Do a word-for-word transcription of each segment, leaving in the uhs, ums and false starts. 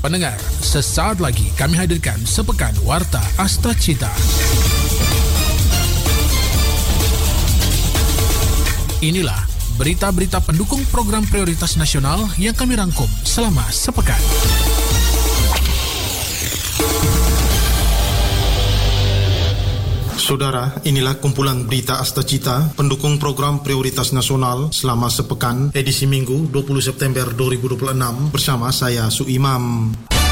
Pendengar, sesaat lagi kami hadirkan sepekan Warta Asta Cita. Inilah berita-berita pendukung program prioritas nasional yang kami rangkum selama sepekan. Saudara, inilah kumpulan berita Asta Cita, pendukung program prioritas nasional selama sepekan, edisi Minggu dua puluh September dua ribu dua puluh enam, bersama saya Suimam.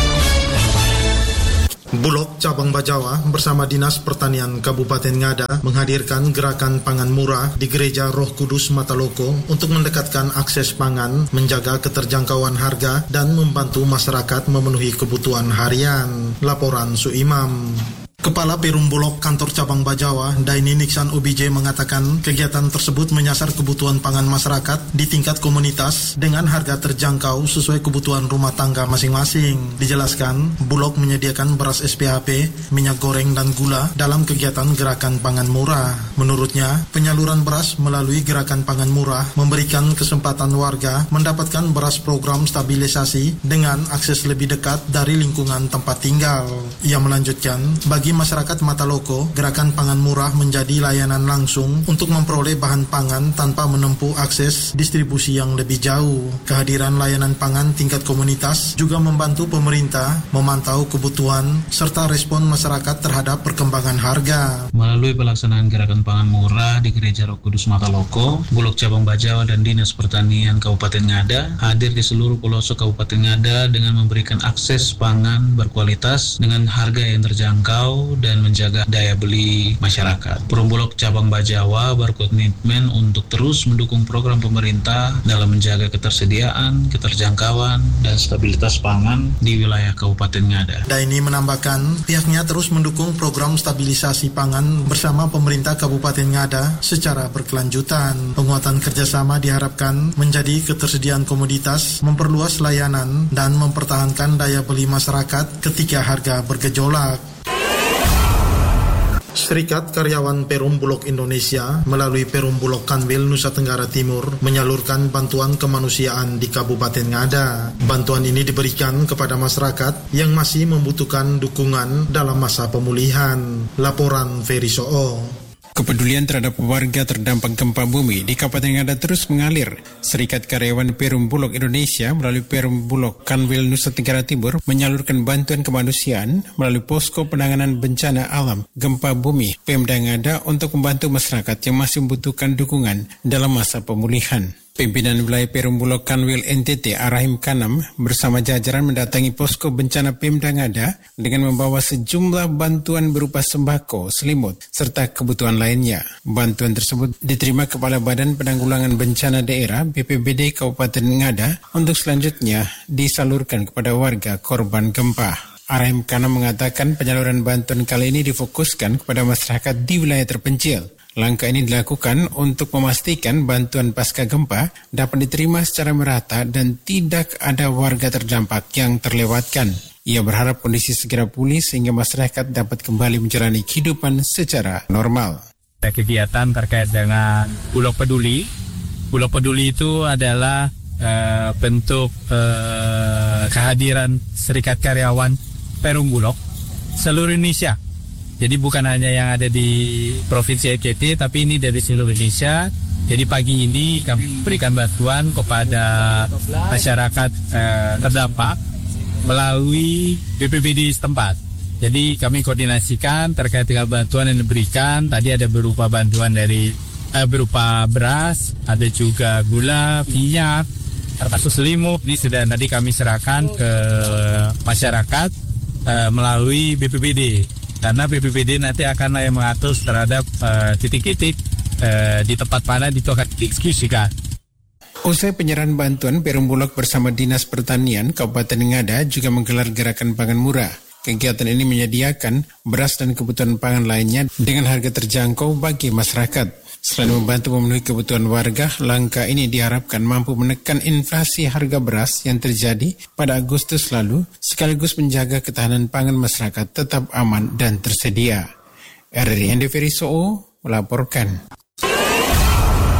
Bulog Cabang Bajawa bersama Dinas Pertanian Kabupaten Ngada menghadirkan gerakan pangan murah di Gereja Roh Kudus Mataloko untuk mendekatkan akses pangan, menjaga keterjangkauan harga, dan membantu masyarakat memenuhi kebutuhan harian. Laporan Suimam. Kepala Perum Bulog Kantor Cabang Bajawa, Daini Niksan O B J mengatakan kegiatan tersebut menyasar kebutuhan pangan masyarakat di tingkat komunitas dengan harga terjangkau sesuai kebutuhan rumah tangga masing-masing. Dijelaskan, Bulog menyediakan beras S P H P, minyak goreng dan gula dalam kegiatan gerakan pangan murah. Menurutnya, penyaluran beras melalui gerakan pangan murah memberikan kesempatan warga mendapatkan beras program stabilisasi dengan akses lebih dekat dari lingkungan tempat tinggal. Ia melanjutkan, bagi masyarakat Mataloko, gerakan pangan murah menjadi layanan langsung untuk memperoleh bahan pangan tanpa menempuh akses distribusi yang lebih jauh. Kehadiran layanan pangan tingkat komunitas juga membantu pemerintah memantau kebutuhan serta respon masyarakat terhadap perkembangan harga. Melalui pelaksanaan gerakan pangan murah di Gereja Roh Kudus Mataloko, Bulog Cabang Bajawa dan Dinas Pertanian Kabupaten Ngada hadir di seluruh pelosok Kabupaten Ngada dengan memberikan akses pangan berkualitas dengan harga yang terjangkau dan menjaga daya beli masyarakat. Perum Bulog Cabang Bajawa berkomitmen untuk terus mendukung program pemerintah dalam menjaga ketersediaan, keterjangkauan, dan stabilitas pangan di wilayah Kabupaten Ngada. Daini menambahkan, pihaknya terus mendukung program stabilisasi pangan bersama pemerintah Kabupaten Ngada secara berkelanjutan. Penguatan kerjasama diharapkan menjadi ketersediaan komoditas, memperluas layanan, dan mempertahankan daya beli masyarakat ketika harga bergejolak. Serikat Karyawan Perum Bulog Indonesia melalui Perum Bulog Kanwil Nusa Tenggara Timur menyalurkan bantuan kemanusiaan di Kabupaten Ngada. Bantuan ini diberikan kepada masyarakat yang masih membutuhkan dukungan dalam masa pemulihan. Laporan Ferry Soo. Kepedulian terhadap warga terdampak gempa bumi di Kabupaten Ngada terus mengalir. Serikat Karyawan Perum Bulog Indonesia melalui Perum Bulog Kanwil Nusa Tenggara Timur menyalurkan bantuan kemanusiaan melalui Posko Penanganan Bencana Alam Gempa Bumi Pemda Ngada untuk membantu masyarakat yang masih membutuhkan dukungan dalam masa pemulihan. Pimpinan wilayah Perum Bulog Kanwil N T T Arahim Kanam bersama jajaran mendatangi posko bencana Pemda Ngada dengan membawa sejumlah bantuan berupa sembako, selimut, serta kebutuhan lainnya. Bantuan tersebut diterima Kepala Badan Penanggulangan Bencana Daerah B P B D Kabupaten Ngada untuk selanjutnya disalurkan kepada warga korban gempa. Arahim Kanam mengatakan penyaluran bantuan kali ini difokuskan kepada masyarakat di wilayah terpencil. Langkah ini dilakukan untuk memastikan bantuan pasca gempa dapat diterima secara merata dan tidak ada warga terdampak yang terlewatkan. Ia berharap kondisi segera pulih sehingga masyarakat dapat kembali menjalani kehidupan secara normal. Ada kegiatan terkait dengan Bulog Peduli. Bulog Peduli itu adalah uh, bentuk uh, kehadiran Serikat Karyawan Perum Bulog seluruh Indonesia. Jadi bukan hanya yang ada di Provinsi N T T, tapi ini dari seluruh Indonesia. Jadi pagi ini kami berikan bantuan kepada masyarakat eh, terdampak melalui B P B D setempat. Jadi kami koordinasikan terkait dengan bantuan yang diberikan. Tadi ada berupa bantuan dari eh, berupa beras, ada juga gula, minyak, termasuk selimut. Ini sudah tadi kami serahkan ke masyarakat eh, melalui B P B D. Karena B P B D nanti akan yang mengatur terhadap uh, titik-titik uh, di tempat mana itu akan dieksekusikan. Usai penyerahan bantuan, Perum Bulog bersama Dinas Pertanian Kabupaten Ngada juga menggelar gerakan pangan murah. Kegiatan ini menyediakan beras dan kebutuhan pangan lainnya dengan harga terjangkau bagi masyarakat. Selain membantu memenuhi kebutuhan warga, langkah ini diharapkan mampu menekan inflasi harga beras yang terjadi pada Agustus lalu, sekaligus menjaga ketahanan pangan masyarakat tetap aman dan tersedia. R R I Ferry Soo melaporkan.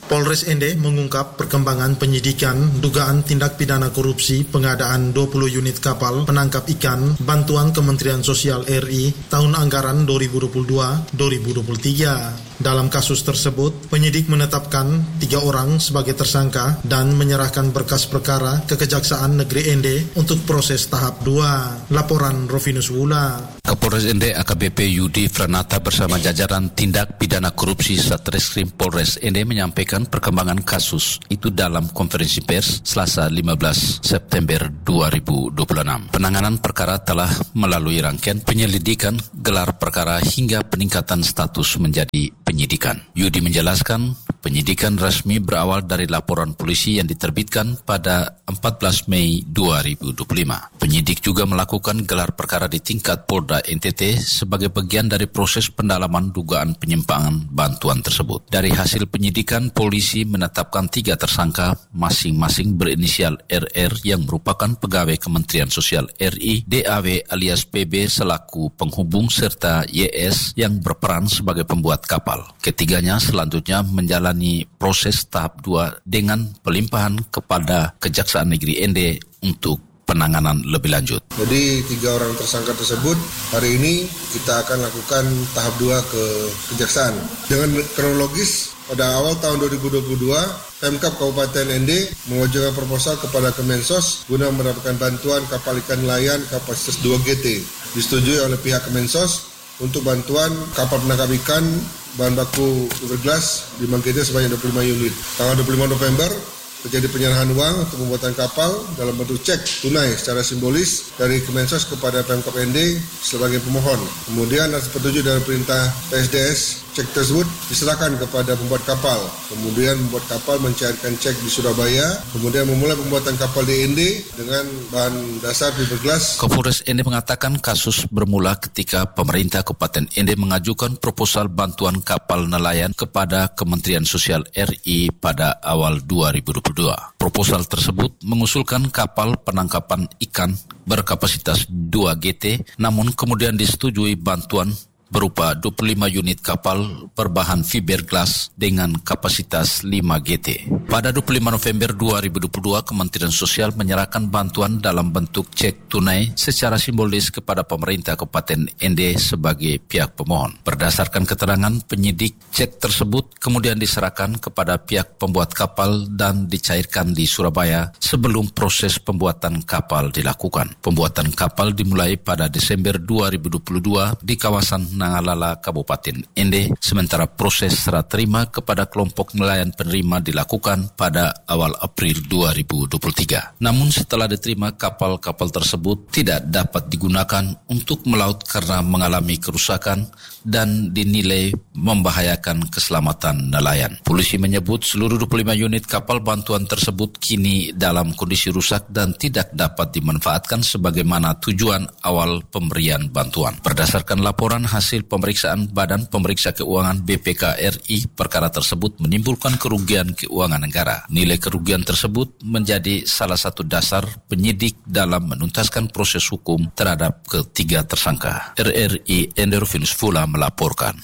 Polres Ende mengungkap perkembangan penyidikan dugaan tindak pidana korupsi pengadaan dua puluh unit kapal penangkap ikan bantuan Kementerian Sosial R I tahun anggaran dua ribu dua puluh dua dua ribu dua puluh tiga. Dalam kasus tersebut, penyidik menetapkan tiga orang sebagai tersangka dan menyerahkan berkas perkara ke Kejaksaan Negeri Ende untuk proses tahap dua. Laporan Rovinus Wula. Kapolres Ende A K B P Yudi Franata bersama jajaran tindak pidana korupsi Satreskrim Polres Ende menyampaikan perkembangan kasus itu dalam konferensi pers Selasa lima belas September dua ribu dua puluh enam. Penanganan perkara telah melalui rangkaian penyelidikan, gelar perkara hingga peningkatan status menjadi penyidikan. Yudi menjelaskan penyidikan resmi berawal dari laporan polisi yang diterbitkan pada empat belas Mei dua ribu dua puluh lima. Penyidik juga melakukan gelar perkara di tingkat Polda N T T sebagai bagian dari proses pendalaman dugaan penyimpangan bantuan tersebut. Dari hasil penyidikan, polisi menetapkan tiga tersangka masing-masing berinisial R R yang merupakan pegawai Kementerian Sosial R I, D A W alias P B selaku penghubung serta Y S yang berperan sebagai pembuat kapal. Ketiganya selanjutnya menjalani proses tahap dua dengan pelimpahan kepada Kejaksaan Negeri Ende untuk penanganan lebih lanjut. Jadi tiga orang tersangka tersebut hari ini kita akan lakukan tahap dua ke Kejaksaan. Dengan kronologis, pada awal tahun dua ribu dua puluh dua, Pemkab Kabupaten Ende mengajukan proposal kepada Kemensos guna mendapatkan bantuan kapal ikan nelayan kapasitas dua G T. Disetujui oleh pihak Kemensos untuk bantuan kapal penangkap ikan bahan baku fiberglass lima G T sebanyak dua puluh lima unit. Tanggal dua puluh lima November terjadi penyerahan uang untuk pembuatan kapal dalam bentuk cek tunai secara simbolis dari Kemensos kepada Pemkab Ende sebagai pemohon. Kemudian atas petunjuk dari perintah P S D S, cek tersebut diserahkan kepada pembuat kapal. Kemudian pembuat kapal mencairkan cek di Surabaya, kemudian memulai pembuatan kapal di Ende dengan bahan dasar fiberglass. Kapolres Ende mengatakan kasus bermula ketika pemerintah Kabupaten Ende mengajukan proposal bantuan kapal nelayan kepada Kementerian Sosial R I pada awal dua ribu dua puluh dua. Proposal tersebut mengusulkan kapal penangkapan ikan berkapasitas dua G T, namun kemudian disetujui bantuan berupa dua puluh lima unit kapal berbahan fiberglass dengan kapasitas lima G T. Pada dua puluh lima November dua ribu dua puluh dua, Kementerian Sosial menyerahkan bantuan dalam bentuk cek tunai secara simbolis kepada pemerintah Kabupaten Ende sebagai pihak pemohon. Berdasarkan keterangan penyidik, cek tersebut kemudian diserahkan kepada pihak pembuat kapal dan dicairkan di Surabaya sebelum proses pembuatan kapal dilakukan. Pembuatan kapal dimulai pada Desember dua ribu dua puluh dua di kawasan Nangalala, Kabupaten Ende, sementara proses serah terima kepada kelompok nelayan penerima dilakukan pada awal April dua ribu dua puluh tiga. Namun setelah diterima, kapal-kapal tersebut tidak dapat digunakan untuk melaut karena mengalami kerusakan dan dinilai membahayakan keselamatan nelayan. Polisi menyebut seluruh dua puluh lima unit kapal bantuan tersebut kini dalam kondisi rusak dan tidak dapat dimanfaatkan sebagaimana tujuan awal pemberian bantuan. Berdasarkan laporan hasil pemeriksaan Badan Pemeriksa Keuangan B P K R I, perkara tersebut menimbulkan kerugian keuangan negara. Nilai kerugian tersebut menjadi salah satu dasar penyidik dalam menuntaskan proses hukum terhadap ketiga tersangka. R R I Endervinus Fula melaporkan.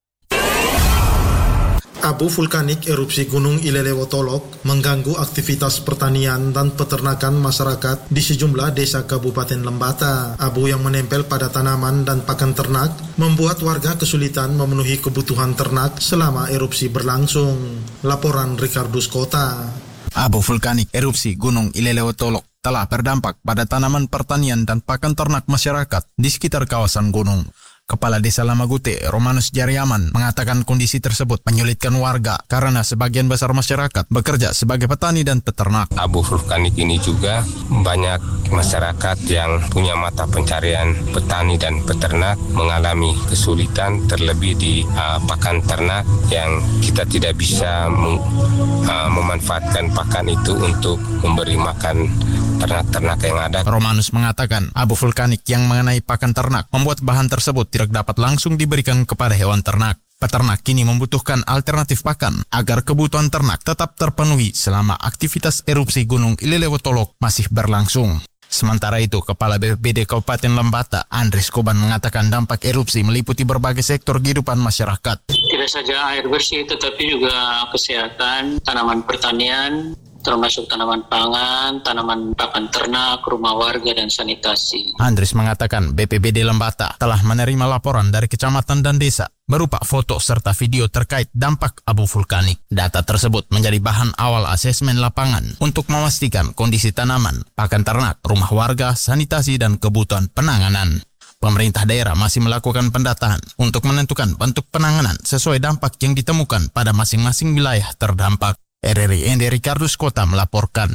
Abu vulkanik erupsi Gunung Ilelewotolok mengganggu aktivitas pertanian dan peternakan masyarakat di sejumlah desa Kabupaten Lembata. Abu yang menempel pada tanaman dan pakan ternak membuat warga kesulitan memenuhi kebutuhan ternak selama erupsi berlangsung. Laporan Ricardus Kota. Abu vulkanik erupsi Gunung Ilelewotolok telah berdampak pada tanaman pertanian dan pakan ternak masyarakat di sekitar kawasan gunung. Kepala Desa Lamagute, Romanus Jariaman, mengatakan kondisi tersebut menyulitkan warga karena sebagian besar masyarakat bekerja sebagai petani dan peternak. Abu vulkanik ini juga banyak masyarakat yang punya mata pencarian petani dan peternak mengalami kesulitan, terlebih di uh, pakan ternak yang kita tidak bisa mem- uh, memanfaatkan pakan itu untuk memberi makan ternak-ternak yang ada. Romanus mengatakan abu vulkanik yang mengenai pakan ternak membuat bahan tersebut tidak dapat langsung diberikan kepada hewan ternak. Peternak kini membutuhkan alternatif pakan agar kebutuhan ternak tetap terpenuhi selama aktivitas erupsi Gunung Ilelewotolok masih berlangsung. Sementara itu, Kepala B P B D Kabupaten Lembata, Andres Koban, mengatakan dampak erupsi meliputi berbagai sektor kehidupan masyarakat. Tidak saja air bersih, tetapi juga kesehatan, tanaman pertanian, termasuk tanaman pangan, tanaman pakan ternak, rumah warga, dan sanitasi. Andres mengatakan B P B D Lembata telah menerima laporan dari kecamatan dan desa berupa foto serta video terkait dampak abu vulkanik. Data tersebut menjadi bahan awal asesmen lapangan untuk memastikan kondisi tanaman, pakan ternak, rumah warga, sanitasi, dan kebutuhan penanganan. Pemerintah daerah masih melakukan pendataan untuk menentukan bentuk penanganan sesuai dampak yang ditemukan pada masing-masing wilayah terdampak. R R I Ende Ricardus Kota melaporkan.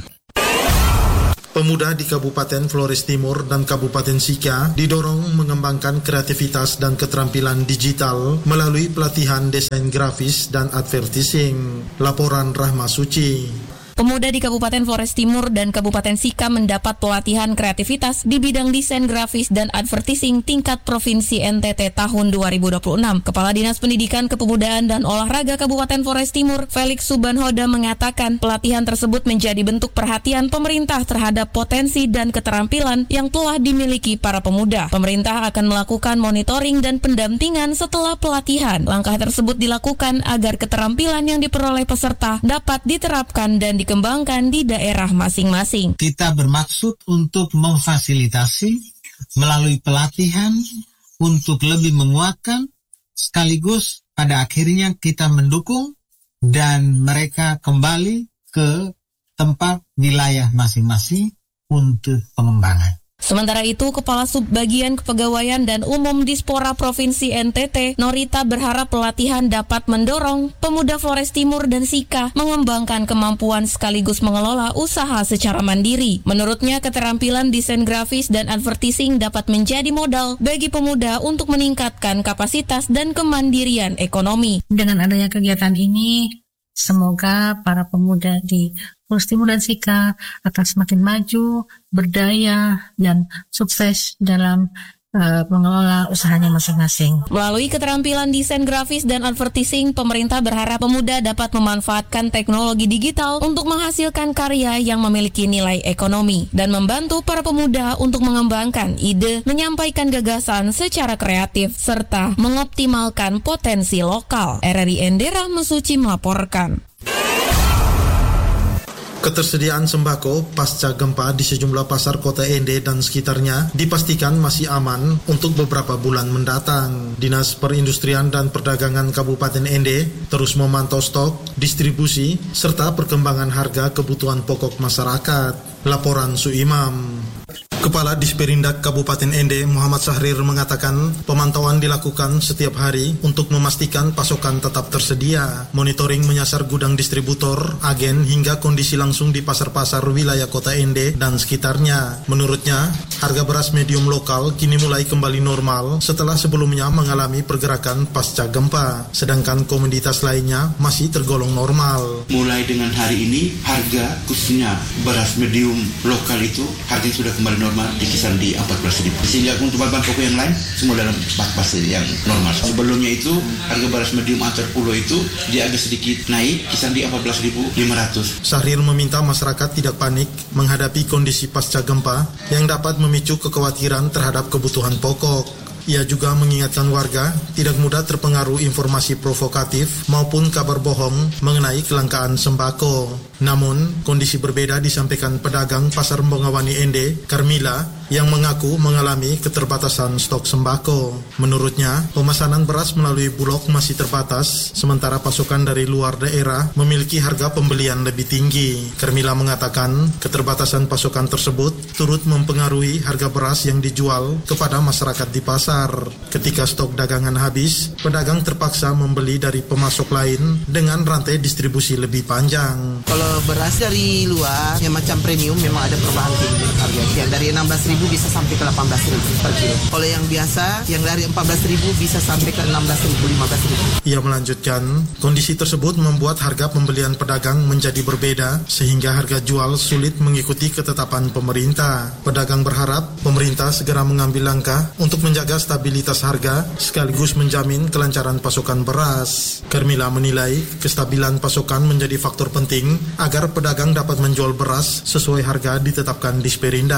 Pemuda di Kabupaten Flores Timur dan Kabupaten Sika didorong mengembangkan kreativitas dan keterampilan digital melalui pelatihan desain grafis dan advertising. Laporan Rahma Suci. Pemuda di Kabupaten Flores Timur dan Kabupaten Sika mendapat pelatihan kreativitas di bidang desain grafis dan advertising tingkat Provinsi N T T tahun dua ribu dua puluh enam. Kepala Dinas Pendidikan, Kepemudaan, dan Olahraga Kabupaten Flores Timur, Felix Subanhoda, mengatakan pelatihan tersebut menjadi bentuk perhatian pemerintah terhadap potensi dan keterampilan yang telah dimiliki para pemuda. Pemerintah akan melakukan monitoring dan pendampingan setelah pelatihan. Langkah tersebut dilakukan agar keterampilan yang diperoleh peserta dapat diterapkan dan dikembangkan di daerah masing-masing. Kita bermaksud untuk memfasilitasi melalui pelatihan untuk lebih menguatkan, sekaligus pada akhirnya kita mendukung dan mereka kembali ke tempat wilayah masing-masing untuk pengembangan. Sementara itu, Kepala Subbagian Kepegawaian dan Umum Dispora Provinsi N T T, Norita, berharap pelatihan dapat mendorong pemuda Flores Timur dan Sika mengembangkan kemampuan sekaligus mengelola usaha secara mandiri. Menurutnya, keterampilan desain grafis dan advertising dapat menjadi modal bagi pemuda untuk meningkatkan kapasitas dan kemandirian ekonomi. Dengan adanya kegiatan ini, semoga para pemuda di Flores Timur dan Sika akan semakin maju, berdaya, dan sukses dalam uh, mengelola usahanya masing-masing. Melalui keterampilan desain grafis dan advertising, pemerintah berharap pemuda dapat memanfaatkan teknologi digital untuk menghasilkan karya yang memiliki nilai ekonomi dan membantu para pemuda untuk mengembangkan ide, menyampaikan gagasan secara kreatif, serta mengoptimalkan potensi lokal. R R I Ende Rahma Suci melaporkan. Ketersediaan sembako pasca gempa di sejumlah pasar kota Ende dan sekitarnya dipastikan masih aman untuk beberapa bulan mendatang. Dinas Perindustrian dan Perdagangan Kabupaten Ende terus memantau stok, distribusi, serta perkembangan harga kebutuhan pokok masyarakat. Laporan Suimam. Kepala Disperindak Kabupaten Ende, Muhammad Sahrir, mengatakan pemantauan dilakukan setiap hari untuk memastikan pasokan tetap tersedia. Monitoring menyasar gudang distributor, agen, hingga kondisi langsung di pasar-pasar wilayah kota Ende dan sekitarnya. Menurutnya, harga beras medium lokal kini mulai kembali normal setelah sebelumnya mengalami pergerakan pasca gempa, sedangkan komoditas lainnya masih tergolong normal. Mulai dengan hari ini, harga khususnya beras medium lokal itu harganya sudah kembali normal di kisaran di empat belas ribu. Sehingga untuk bahan pokok yang lain semua dalam empat belas yang normal. Sebelumnya itu harga beras medium antar pulau itu dia agak sedikit naik kisaran di empat belas ribu lima ratus. Sahrir meminta masyarakat tidak panik menghadapi kondisi pasca gempa yang dapat memicu kekhawatiran terhadap kebutuhan pokok. Ia juga mengingatkan warga tidak mudah terpengaruh informasi provokatif maupun kabar bohong mengenai kelangkaan sembako. Namun, kondisi berbeda disampaikan pedagang Pasar Bongawani Ende, Carmila, yang mengaku mengalami keterbatasan stok sembako. Menurutnya, pemesanan beras melalui Bulog masih terbatas, sementara pasokan dari luar daerah memiliki harga pembelian lebih tinggi. Carmila mengatakan keterbatasan pasokan tersebut turut mempengaruhi harga beras yang dijual kepada masyarakat di pasar. Ketika stok dagangan habis, pedagang terpaksa membeli dari pemasok lain dengan rantai distribusi lebih panjang. Kalau beras dari luar yang macam premium memang ada perubahan tinggi harganya. Yang dari enam belas ribu bisa sampai ke delapan belas ribu per kilo. Kalau yang biasa yang dari empat belas ribu bisa sampai ke enam belas ribu, lima belas ribu. Ia melanjutkan, kondisi tersebut membuat harga pembelian pedagang menjadi berbeda sehingga harga jual sulit mengikuti ketetapan pemerintah. Pedagang berharap pemerintah segera mengambil langkah untuk menjaga stabilitas harga sekaligus menjamin kelancaran pasokan beras. Carmila menilai kestabilan pasokan menjadi faktor penting agar pedagang dapat menjual beras sesuai harga ditetapkan Disperindak.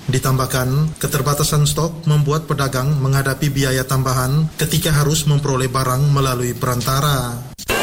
Ditambahkan, keterbatasan stok membuat pedagang menghadapi biaya tambahan ketika harus memperoleh barang melalui perantara.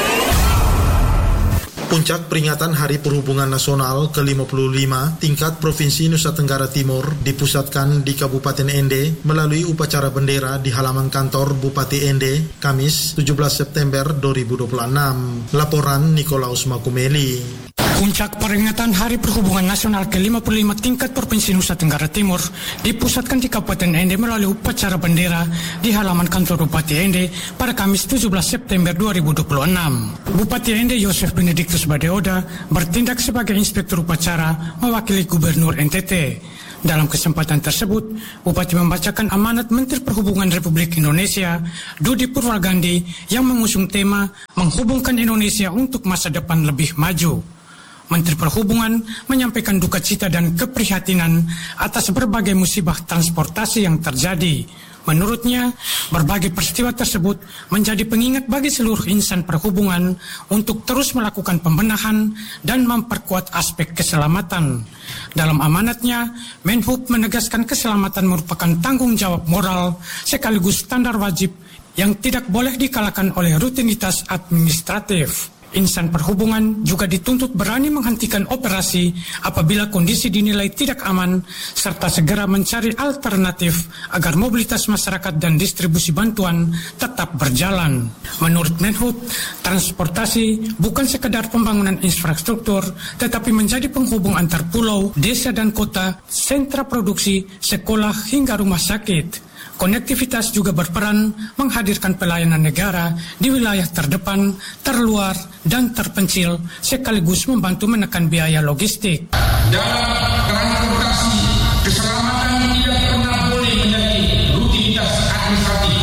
Puncak peringatan Hari Perhubungan Nasional ke lima puluh lima tingkat Provinsi Nusa Tenggara Timur dipusatkan di Kabupaten Ende melalui upacara bendera di halaman kantor Bupati Ende, Kamis tujuh belas September dua ribu dua puluh enam. Laporan Nikolaus Makumeli. Puncak peringatan Hari Perhubungan Nasional ke lima puluh lima tingkat Provinsi Nusa Tenggara Timur dipusatkan di Kabupaten Ende melalui upacara bendera di halaman kantor Bupati Ende pada Kamis tujuh belas September dua ribu dua puluh enam. Bupati Ende Yosef Benediktus Badeoda bertindak sebagai inspektur upacara mewakili Gubernur N T T. Dalam kesempatan tersebut, Bupati membacakan amanat Menteri Perhubungan Republik Indonesia, Dudi Purwagandi, yang mengusung tema menghubungkan Indonesia untuk masa depan lebih maju. Menteri Perhubungan menyampaikan duka cita dan keprihatinan atas berbagai musibah transportasi yang terjadi. Menurutnya, berbagai peristiwa tersebut menjadi pengingat bagi seluruh insan perhubungan untuk terus melakukan pembenahan dan memperkuat aspek keselamatan. Dalam amanatnya, Menhub menegaskan keselamatan merupakan tanggung jawab moral sekaligus standar wajib yang tidak boleh dikalahkan oleh rutinitas administratif. Insan perhubungan juga dituntut berani menghentikan operasi apabila kondisi dinilai tidak aman, serta segera mencari alternatif agar mobilitas masyarakat dan distribusi bantuan tetap berjalan. Menurut Menhub, transportasi bukan sekedar pembangunan infrastruktur, tetapi menjadi penghubung antar pulau, desa dan kota, sentra produksi, sekolah hingga rumah sakit. Konektivitas juga berperan menghadirkan pelayanan negara di wilayah terdepan, terluar, dan terpencil, sekaligus membantu menekan biaya logistik. Dalam transportasi, keselamatan tidak pernah boleh menjadi rutinitas administratif.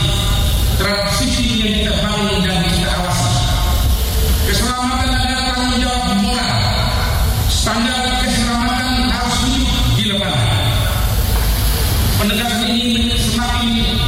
Transisi yang kita bangun dan kita awasi. Keselamatan adalah tanggung jawab moral. Standar keselamatan harus hidup di lapangan. Penegasan ini semakin